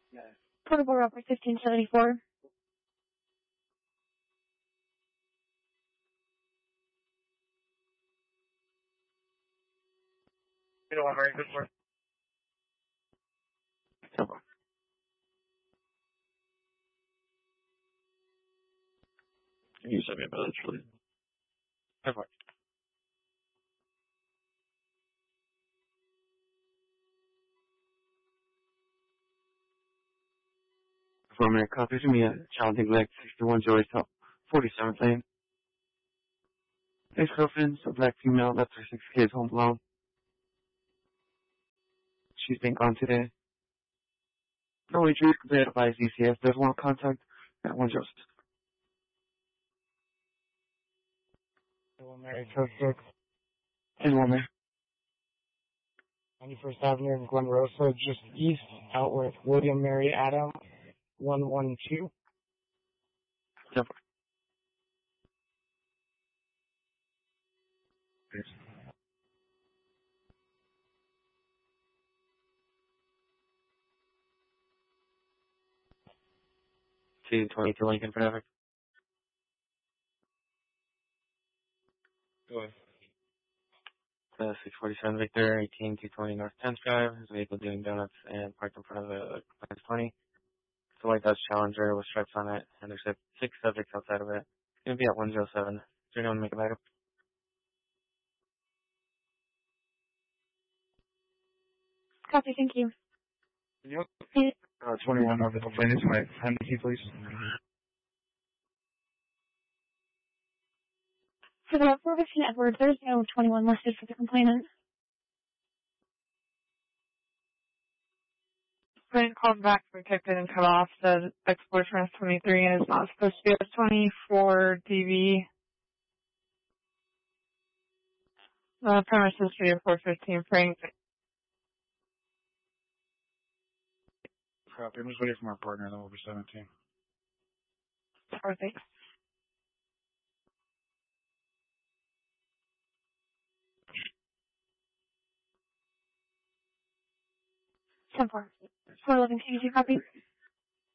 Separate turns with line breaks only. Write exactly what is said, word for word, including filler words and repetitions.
Portable Roper fifteen seventy-four.
You know what, Mary, good for.
Can you send me a message, please?
Good work.
Performing a copy to me at Child Neglect, sixty-one Joyce Top, forty-seventh Lane. Ex-girlfriend, a black female, left her six kids home alone. She's been gone today. No injuries completed by Z C S. There's one contact at one Joseph.
One Mary, code six.
And one there.
ninety-first Avenue in Glen Rosa, just east, out with William Mary Adam, one one two.
Yep. T twenty-two Lincoln for traffic.
Go ahead.
Uh, six forty-seven Victor, eighteen two twenty North tenth Drive. His vehicle doing donuts and parked in front of the Class twenty. It's a white Dodge Challenger with stripes on it, and there's six subjects outside of it. It's going to be at one oh seven. Is there anyone to make a backup?
Copy, thank you.
Yep.
Hey.
Uh, twenty-one over the plane. It's my hand key, please.
For the four fifteen Edwards, there's no twenty-one listed for the complainant.
Client called back, protected and cut off. Said ex-boyfriend is twenty-three and is not supposed to be a twenty-four D V. Uh, premises for your four fifteen Frank.
Copy. I'm just waiting for my partner, then we'll be seventeen.
Or thanks.
ten four. four eleven T V two copy.